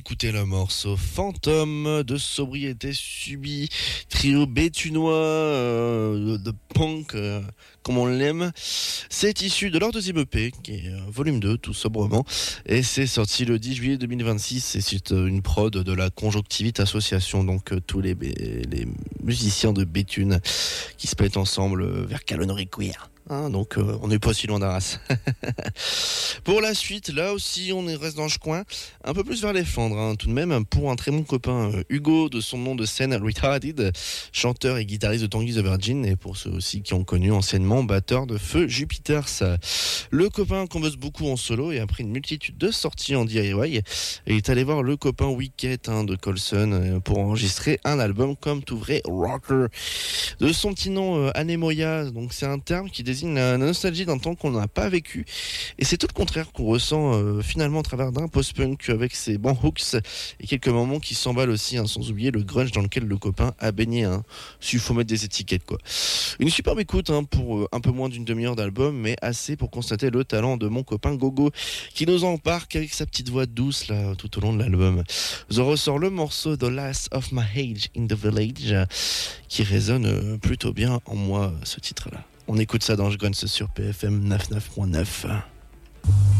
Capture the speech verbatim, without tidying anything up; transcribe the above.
d'écouter le morceau Fantôme de Sobriété Subie, trio béthunois euh, de punk euh, comme on l'aime. C'est issu de leur deuxième E P, qui est euh, volume deux, tout sobrement, et c'est sorti le dix juillet deux mille vingt-six, et c'est euh, une prod de la Conjonctivite Association, donc euh, tous les, les musiciens de Béthune qui se mettent ensemble euh, vers Calonnerie-Queer. Hein, donc euh, on n'est pas si loin d'Arras. Pour la suite, là aussi on est reste dans le coin, un peu plus vers les Flandres, hein, tout de même, pour un très bon copain euh, Hugo, de son nom de scène Retarded, chanteur et guitariste de Tanguy the Virgin, et pour ceux aussi qui ont connu anciennement batteur de Feu Jupiters. Le copain qu'on bosse beaucoup en solo, et après une multitude de sorties en D I Y, il est allé voir le copain Wicket hein, de Colson euh, pour enregistrer un album comme tout vrai rocker. De son petit nom euh, Anemoya, donc c'est un terme qui désigne la nostalgie d'un temps qu'on n'a pas vécu, et c'est tout le contraire qu'on ressent euh, finalement à travers d'un post-punk avec ses bons hooks et quelques moments qui s'emballent aussi, hein, sans oublier le grunge dans lequel le copain a baigné, hein, s'il faut mettre des étiquettes quoi. Une superbe écoute hein, pour euh, un peu moins d'une demi-heure d'album, mais assez pour constater le talent de mon copain Gogo qui nous embarque avec sa petite voix douce là tout au long de l'album. Je ressors le morceau The Last of My Age in the Village qui résonne plutôt bien en moi, ce titre là. On écoute ça dans Je Grunts sur P F M quatre-vingt-neuf point neuf.